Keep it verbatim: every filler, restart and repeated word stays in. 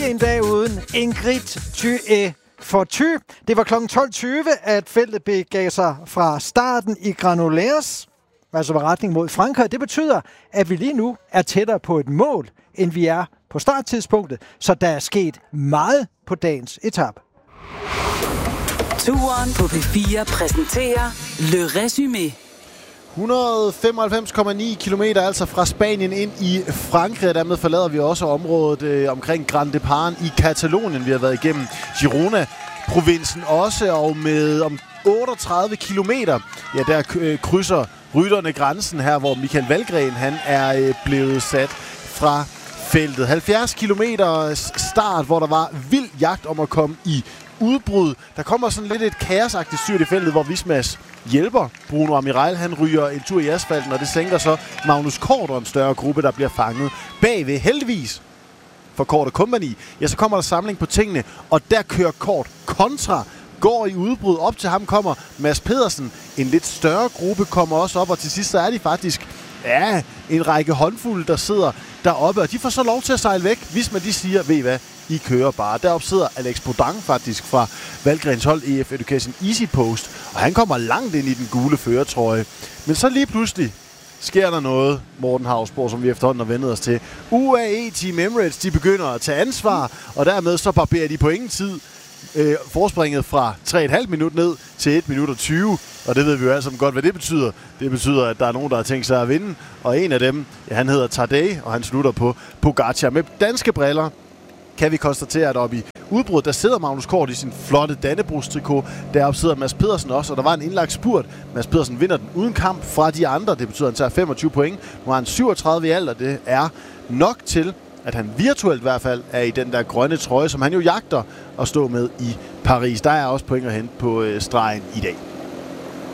Ikke en dag uden Ingrid Thyë Forty. Det var klokken tolv tyve, at feltet begav sig fra starten i Granollers, altså med retning mod Frankrig. Det betyder, at vi lige nu er tættere på et mål, end vi er på starttidspunktet. Så der er sket meget på dagens etape. Turen på P fire præsenterer Le Résumé. et hundrede og femoghalvfems komma ni kilometer altså fra Spanien ind i Frankrig, og dermed forlader vi også området øh, omkring Grand Depart i Katalonien. Vi har været igennem Girona-provinsen også, og med om otteogtredive kilometer, ja, der øh, krydser rytterne grænsen her, hvor Michael Valgren han er øh, blevet sat fra feltet. halvfjerds kilometer start, hvor der var vild jagt om at komme i udbrud. Der kommer sådan lidt et kaosagtigt styrt i feltet, hvor Vismas hjælper Bruno Amiral. Han ryger en tur i asfalten, og det sænker så Magnus Kort og en større gruppe, der bliver fanget bagved. Heldigvis for Kort og Company, ja, så kommer der samling på tingene, og der kører Kort kontra, går i udbrud. Op til ham kommer Mads Pedersen. En lidt større gruppe kommer også op, og til sidst så er de faktisk ja, en række håndfulde, der sidder deroppe, og de får så lov til at sejle væk, hvis man de siger, ved I hvad, I kører bare. Deroppe sidder Alex Bodang faktisk fra Valgrens hold E F Education Easy Post, og han kommer langt ind i den gule førertrøje. Men så lige pludselig sker der noget, Morten Hausborg, som vi efterhånden har vendet os til. U A E Team Emirates, de begynder at tage ansvar, og dermed så barberer de på ingen tid øh, forspringet fra tre komma fem minut ned til et minut og tyve. Og det ved vi jo alle sammen godt, hvad det betyder. Det betyder, at der er nogen, der har tænkt sig at vinde. Og en af dem, ja, han hedder Tadej, og han slutter på Pogacar. Med danske briller kan vi konstatere, at oppe i udbrud, der sidder Magnus Kort i sin flotte Dannebrogstrikot. Deroppe sidder Mads Pedersen også, og der var en indlagt spurt. Mads Pedersen vinder den uden kamp fra de andre. Det betyder, at han tager femogtyve point. Nu har han syvogtredive i alt, og det er nok til, at han virtuelt i hvert fald er i den der grønne trøje, som han jo jagter at stå med i Paris. Der er også point at hente på øh, stregen i dag.